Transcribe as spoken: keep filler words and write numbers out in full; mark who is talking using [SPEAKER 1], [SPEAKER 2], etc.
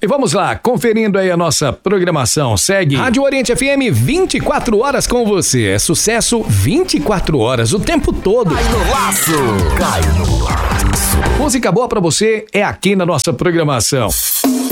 [SPEAKER 1] E vamos lá, conferindo aí a nossa programação. Segue Rádio Oriente F M, vinte e quatro horas com você. É sucesso vinte e quatro horas, o tempo todo.
[SPEAKER 2] Cai no laço, cai no laço.
[SPEAKER 1] Música boa pra você é aqui na nossa programação.